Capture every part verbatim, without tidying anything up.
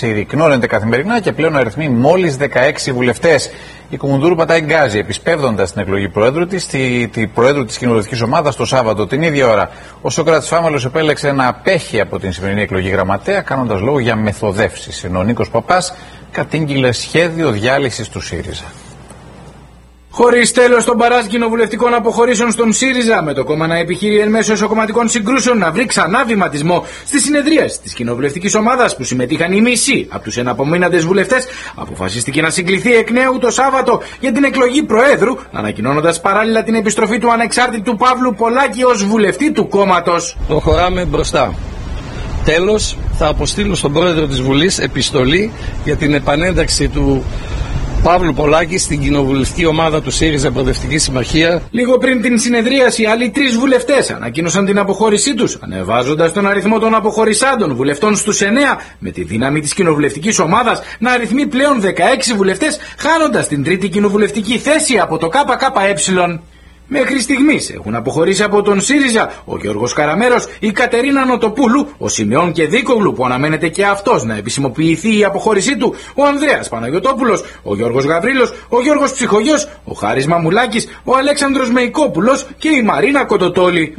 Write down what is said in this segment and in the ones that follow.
συρρυκνώνεται καθημερινά και πλέον αριθμεί μόλις δεκαέξι βουλευτές. Η Κουμουνδούρου πατάει γκάζι, επισπεύδοντας την εκλογή προέδρου της, τη, τη προέδρου της κοινοβουλευτικής ομάδας το Σάββατο την ίδια ώρα. Ο Σωκράτης Φάμελος επέλεξε να απέχει από την σημερινή εκλογή γραμματέα, κάνοντας λόγο για μεθοδεύσεις, ενώ ο Νίκος Παπάς κατήγγειλε σχέδιο διάλυσης του ΣΥΡΙΖΑ. Χωρίς τέλος των παράς κοινοβουλευτικών αποχωρήσεων στον ΣΥΡΙΖΑ, με το κόμμα να επιχείρει εν μέσω εσωκομματικών συγκρούσεων να βρει ξανά βηματισμό στη συνεδρίαση της κοινοβουλευτικής ομάδας που συμμετείχαν οι μισοί από τους εναπομείναντες βουλευτές, αποφασίστηκε να συγκληθεί εκ νέου το Σάββατο για την εκλογή Προέδρου, ανακοινώνοντας παράλληλα την επιστροφή του ανεξάρτητου Παύλου Πολάκη ως βουλευτή του κόμματος. Προχωράμε μπροστά. Τέλος, θα αποστείλω στον Πρόεδρο της Βουλής επιστολή για την επανένταξη του Παύλου Πολάκη στην κοινοβουλευτική ομάδα του ΣΥΡΙΖΑ Προοδευτική Συμμαχία. Λίγο πριν την συνεδρίαση, άλλοι τρεις βουλευτές ανακοίνωσαν την αποχώρησή τους, ανεβάζοντας τον αριθμό των αποχωρησάντων βουλευτών στους εννέα, με τη δύναμη της κοινοβουλευτικής ομάδας να αριθμεί πλέον δεκαέξι βουλευτές, χάνοντας την τρίτη κοινοβουλευτική θέση από το ΚΚΕ. Μέχρι στιγμής έχουν αποχωρήσει από τον ΣΥΡΙΖΑ ο Γιώργος Καραμέρος, η Κατερίνα Νοτοπούλου, ο Σιμεών Κεδίκογλου που αναμένεται και αυτός να επισημοποιηθεί η αποχώρησή του, ο Ανδρέας Παναγιωτόπουλος, ο Γιώργος Γαβρίλος, ο Γιώργος Ψυχογιός, ο Χάρης Μαμουλάκης, ο Αλέξανδρος Μεϊκόπουλος και η Μαρίνα Κοντοτόλη.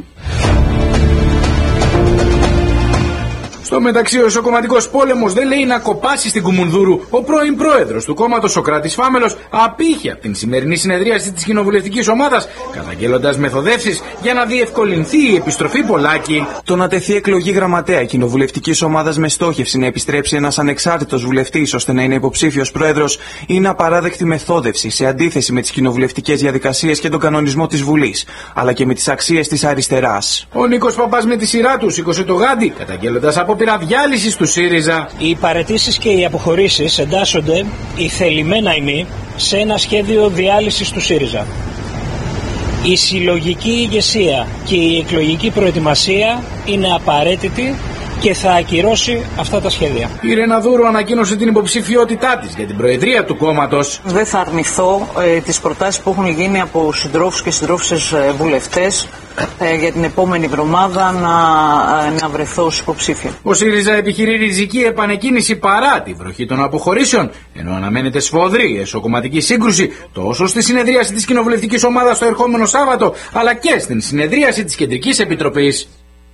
Στο μεταξύ, ο εσωκομματικός πόλεμος δεν λέει να κοπάσει στην Κουμουνδούρου. Ο πρώην πρόεδρος του κόμματος, Σωκράτης Φάμελος, απήχε από την σημερινή συνεδρίαση της κοινοβουλευτικής ομάδας, καταγγέλλοντας μεθοδεύσεις για να διευκολυνθεί η επιστροφή Πολάκη. Το να τεθεί εκλογή γραμματέα κοινοβουλευτικής ομάδας με στόχευση να επιστρέψει ένας ανεξάρτητος βουλευτής ώστε να είναι υποψήφιος πρόεδρος είναι απαράδεκτη μεθόδευση σε αντίθεση με τις κοινοβουλευτικές διαδικασίες και τον κανονισμό της Βουλής, αλλά και με τις αξίες της αριστεράς. Ο Νίκος Παπάς με τη σειρά του σήκωσε το γάντι, καταγγέλλοντας από διάλυσης του ΣΥΡΙΖΑ. Οι παραιτήσεις και οι αποχωρήσεις εντάσσονται ηθελημένα ημί σε ένα σχέδιο διάλυσης του ΣΥΡΙΖΑ. Η συλλογική ηγεσία και η εκλογική προετοιμασία είναι απαραίτητη και θα ακυρώσει αυτά τα σχέδια. Η Ρεναδούρου ανακοίνωσε την υποψηφιότητά της για την προεδρία του κόμματος. Δεν θα αρνηθώ ε, τις προτάσεις που έχουν γίνει από συντρόφους και συντρόφισσες ε, βουλευτές ε, για την επόμενη εβδομάδα να, ε, να βρεθώ ως υποψήφια. Ο ΣΥΡΙΖΑ επιχειρεί ριζική επανεκκίνηση παρά τη βροχή των αποχωρήσεων, ενώ αναμένεται σφοδρή εσωκομματική σύγκρουση τόσο στη συνεδρίαση της κοινοβουλευτικής ομάδας το ερχόμενο Σάββατο, αλλά και στην συνεδρίαση της Κεντρικής Επιτροπής.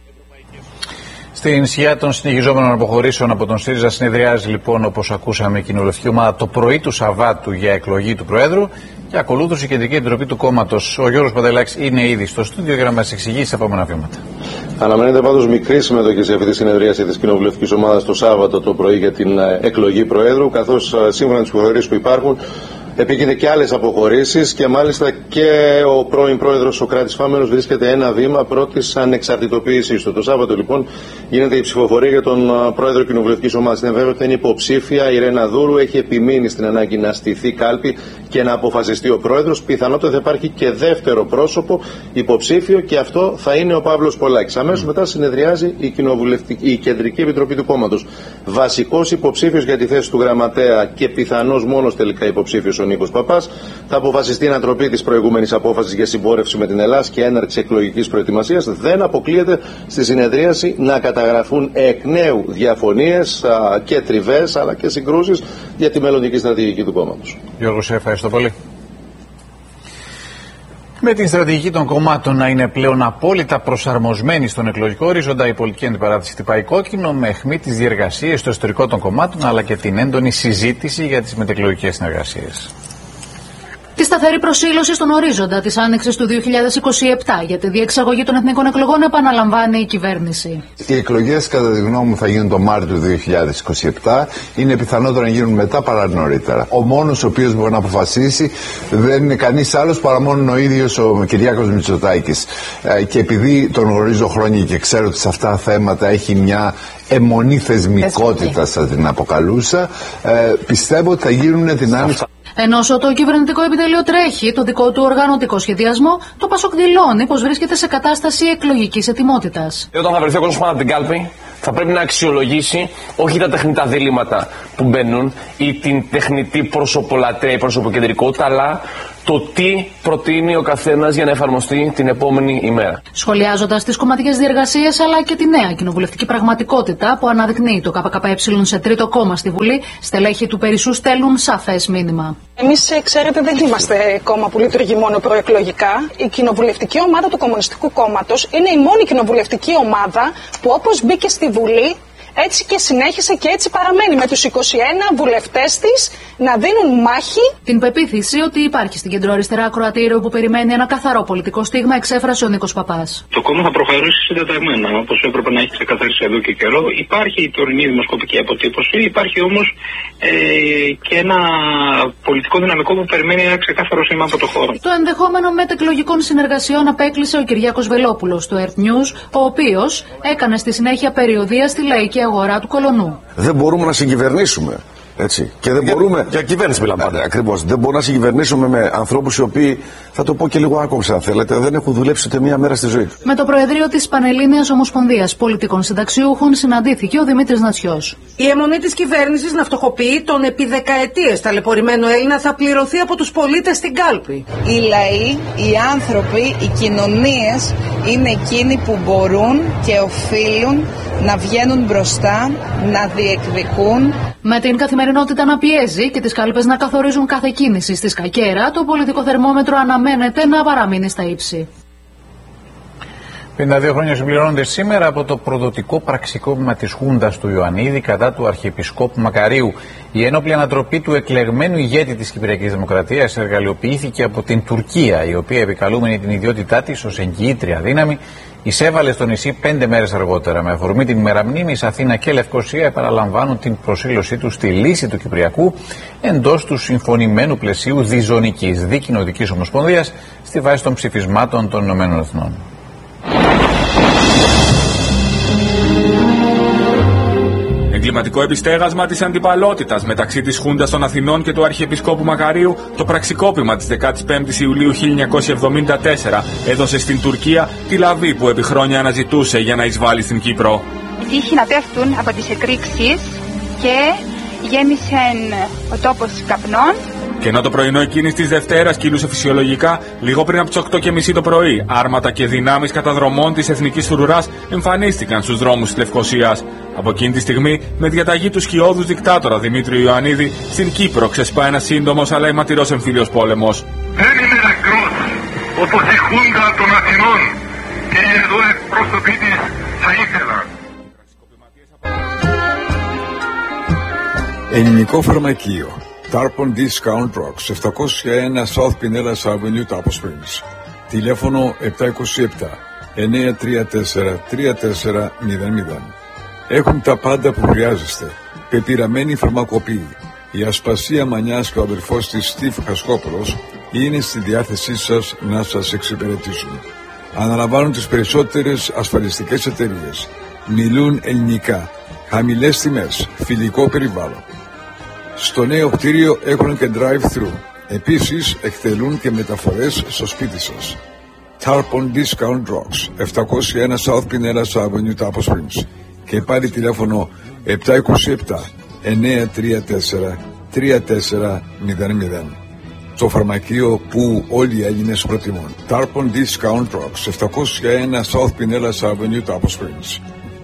Στην σκιά των συνεχιζόμενων αποχωρήσεων από τον ΣΥΡΙΖΑ συνεδριάζει λοιπόν, όπως ακούσαμε, η κοινοβουλευτική ομάδα το πρωί του Σαββάτου για εκλογή του Προέδρου και ακολούθως η Κεντρική Επιτροπή του κόμματος. Ο Γιώργος Παντελάκης είναι ήδη στο στούντιο για να μας εξηγήσει τα επόμενα βήματα. Αναμένεται πάντως μικρή συμμετοχή σε αυτή τη συνεδρίαση της κοινοβουλευτικής ομάδας το Σάββατο το πρωί για την εκλογή Προέδρου, καθώς σύμφωνα με τις πληροφορίες που υπάρχουν επίκειται και άλλες αποχωρήσεις και μάλιστα και ο πρώην πρόεδρος Σωκράτης Φάμελος βρίσκεται ένα βήμα πρώτης ανεξαρτητοποίησης του. Το Σάββατο λοιπόν γίνεται η ψηφοφορία για τον πρόεδρο κοινοβουλευτικής ομάδας. Είναι βέβαιο ότι είναι υποψήφια η Ρεναδούρου, έχει επιμείνει στην ανάγκη να στηθεί κάλπη και να αποφασιστεί ο πρόεδρος. Πιθανότατα θα υπάρχει και δεύτερο πρόσωπο υποψήφιο και αυτό θα είναι ο Παύλος Πολάκης. Αμέσως μετά συνεδριάζει η, η Κεντρική Επιτροπή του κόμματος. Βασικός υποψήφιος για τη θέση του γραμματέα και πιθανός μόνος τελικά υποψήφιος ο Νίκος Παπάς, θα αποφασιστεί η ανατροπή της προηγούμενης απόφασης για συμπόρευση με την Ελλάδα και έναρξη εκλογικής προετοιμασίας. Δεν αποκλείεται στη συνεδρίαση να καταγραφούν εκ νέου διαφωνίες α, και τριβές αλλά και συγκρούσεις για τη μελλοντική στρατηγική του κόμματος. Γιώργο, σε ευχαριστώ πολύ. Με την στρατηγική των κομμάτων να είναι πλέον απόλυτα προσαρμοσμένη στον εκλογικό ορίζοντα, η πολιτική αντιπαράθεση χτυπάει κόκκινο με αιχμή τις διεργασίες στο εσωτερικό των κομμάτων αλλά και την έντονη συζήτηση για τις μετεκλογικές συνεργασίες. Τη σταθερή προσήλωση στον ορίζοντα της άνοιξης του δύο χιλιάδες είκοσι επτά για τη διεξαγωγή των εθνικών εκλογών επαναλαμβάνει η κυβέρνηση. Οι εκλογές, κατά τη γνώμη μου, θα γίνουν το Μάρτιο του δύο χιλιάδες είκοσι επτά. Είναι πιθανότερο να γίνουν μετά παρά νωρίτερα. Ο μόνος ο οποίος μπορεί να αποφασίσει δεν είναι κανείς άλλος παρά μόνο ο ίδιος ο Κυριάκος Μητσοτάκης. Και επειδή τον γνωρίζω χρόνια και ξέρω ότι σε αυτά τα θέματα έχει μια αιμονή θεσμικότητα, θα την αποκαλούσα, πιστεύω ότι θα γίνουν την άνοιξη. Ενώ το κυβερνητικό επιτελείο τρέχει το δικό του οργανωτικό σχεδιασμό, το ΠΑΣΟΚ δηλώνει πως βρίσκεται σε κατάσταση εκλογικής ετοιμότητας. Όταν θα βρεθεί ο κόσμος πάνω από την κάλπη, θα πρέπει να αξιολογήσει όχι τα τεχνητά δίλημματα που μπαίνουν ή την τεχνητή προσωπολατρέα ή προσωποκεντρικότητα, αλλά το τι προτείνει ο καθένας για να εφαρμοστεί την επόμενη ημέρα. Σχολιάζοντας τις κομματικές διεργασίες αλλά και τη νέα κοινοβουλευτική πραγματικότητα που αναδεικνύει το ΚΚΕ σε τρίτο κόμμα στη Βουλή, στελέχη του Περισσού στέλνουν σαφές μήνυμα. Εμείς, ξέρετε, δεν είμαστε κόμμα που λειτουργεί μόνο προεκλογικά. Η κοινοβουλευτική ομάδα του Κομμουνιστικού Κόμματος είναι η μόνη κοινοβουλευτική ομάδα που, όπως μπήκε στη Βουλή, έτσι και συνέχισε και έτσι παραμένει με τους είκοσι ένα βουλευτές της να δίνουν μάχη. Την πεποίθηση ότι υπάρχει στην κεντροαριστερά ακροατήριο που περιμένει ένα καθαρό πολιτικό στίγμα εξέφρασε ο Νίκος Παπάς. Το κόμμα θα προχωρήσει συντεταγμένα, όπως έπρεπε να έχει ξεκαθαρίσει εδώ και καιρό. Υπάρχει η τωρινή δημοσκοπική αποτύπωση, υπάρχει όμως ε, και ένα πολιτικό δυναμικό που περιμένει ένα ξεκάθαρο σήμα από το χώρο. Το ενδεχόμενο μετεκλογικών συνεργασιών απέκλεισε ο Κυριάκος Βελόπουλος του Earth News, ο οποίος έκανε στη συνέχεια περιοδεία στη λαϊκή αγορά του Κολονού. Δεν μπορούμε να συγκυβερνήσουμε. Έτσι. Και δεν για, μπορούμε. Για κυβέρνηση μιλάμε πάντα. Ναι, ακριβώς. Δεν μπορούμε να συγκυβερνήσουμε με ανθρώπους οι οποίοι, θα το πω και λίγο άκομψα, αν θέλετε, δεν έχουν δουλέψει ούτε μία μέρα στη ζωή τους. Με το Προεδρείο της Πανελλήνιας Ομοσπονδίας Πολιτικών Συνταξιούχων συναντήθηκε ο Δημήτρης Νατσιός. Η αιμονή της κυβέρνησης να φτωχοποιεί τον επί δεκαετίες ταλαιπωρημένο Έλληνα θα πληρωθεί από τους πολίτες στην κάλπη. Οι λαοί, οι άνθρωποι, οι κοινωνίες είναι εκείνοι που μπορούν και οφείλουν να βγαίνουν μπροστά, να διεκδικούν. Με την καθημερινότητα να πιέζει και τις κάλπες να καθορίζουν κάθε κίνηση στη σκακέρα, το πολιτικό θερμόμετρο αναμένεται να παραμείνει στα ύψη. πενήντα δύο χρόνια συμπληρώνονται σήμερα από το προδοτικό πραξικόπημα της Χούντας του Ιωαννίδη κατά του Αρχιεπισκόπου Μακαρίου. Η ένοπλη ανατροπή του εκλεγμένου ηγέτη της Κυπριακής Δημοκρατίας εργαλειοποιήθηκε από την Τουρκία, η οποία, επικαλούμενη την ιδιότητά της ως εγγυήτρια δύναμη, εισέβαλε στο νησί πέντε μέρες αργότερα. Με αφορμή την ημέρα μνήμης, Αθήνα και Λευκοσία επαναλαμβάνουν την προσήλωσή τους στη λύση του Κυπριακού εντός του συμφωνημένου πλαισίου διζωνικής δικοινοτικής ομοσπονδίας στη βάση των ψηφισμάτων των Ηνωμένων Εθνών. Εγκληματικό επιστέγασμα της αντιπαλότητας μεταξύ της Χούντας των Αθηνών και του Αρχιεπισκόπου Μακαρίου, το πραξικόπημα της δεκαπέντε Ιουλίου χίλια εννιακόσια εβδομήντα τέσσερα έδωσε στην Τουρκία τη λαβή που επί χρόνια αναζητούσε για να εισβάλλει στην Κύπρο. Τύχει να πέφτουν από τις εκρήξεις και γέμισε ο τόπος καπνών. Και ενώ το πρωινό εκείνης της Δευτέρας κυλούσε φυσιολογικά, λίγο πριν από τις οκτώ και μισή το πρωί, άρματα και δυνάμεις καταδρομών της Εθνικής Φρουράς εμφανίστηκαν στους δρόμους της Λευκοσίας. Από εκείνη τη στιγμή, με διαταγή του σκιώδους δικτάτορα Δημήτριου Ιωαννίδη, στην Κύπρο ξεσπά ένας σύντομος αλλά αιματηρός εμφύλιος πόλεμος. Δεν είναι εχθρός, όπως η Χούντα των Αθηνών και οι εδώ εκπρόσωποι της θα ήθελαν. Ελληνικό φαρμακείο. Tarpon Discount Drugs, επτακόσια ένα South Pinellas Avenue, Tapo Springs. Τηλέφωνο επτά δύο επτά εννιά τρία τέσσερα τρία τέσσερα μηδέν μηδέν. Έχουν τα πάντα που χρειάζεστε. Πεπειραμένη φαρμακοποιή. Η Ασπασία Μανιάς και ο αδερφός της Στίβ Χασκόπουλος είναι στη διάθεσή σας να σας εξυπηρετήσουν. Αναλαμβάνουν τις περισσότερες ασφαλιστικές εταιρείες. Μιλούν ελληνικά. Χαμηλές τιμές. Φιλικό περιβάλλον. Στο νέο κτίριο έχουν και drive-thru. Επίσης, εκτελούν και μεταφορές στο σπίτι σας. Tarpon Discount Drugs, επτακόσια ένα South Pinellas Avenue, Tapo Springs. Και πάλι τηλέφωνο επτά δύο επτά εννιά τρία τέσσερα τρία τέσσερα μηδέν μηδέν. Το φαρμακείο που όλοι οι Έλληνες προτιμούν. Tarpon Discount Drugs, επτακόσια ένα South Pinellas Avenue, Tapo Springs.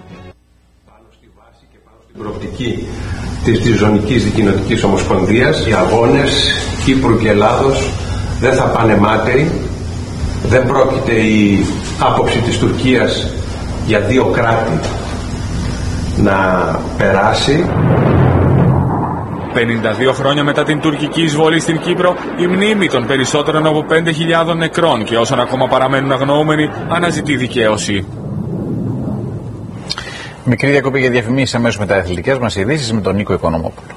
Την προοπτική της διζωνικής δικοινοτικής ομοσπονδίας, οι αγώνες Κύπρου και Ελλάδος δεν θα πάνε μάταιοι. Δεν πρόκειται η άποψη της Τουρκίας για δύο κράτη να περάσει. πενήντα δύο χρόνια μετά την τουρκική εισβολή στην Κύπρο, η μνήμη των περισσότερων από πέντε χιλιάδες νεκρών και όσων ακόμα παραμένουν αγνοούμενοι αναζητεί δικαίωση. Μικρή διακοπή για διαφημίσεις αμέσως μετά τις αθλητικές μας ειδήσεις με τον Νίκο Οικονομόπουλο.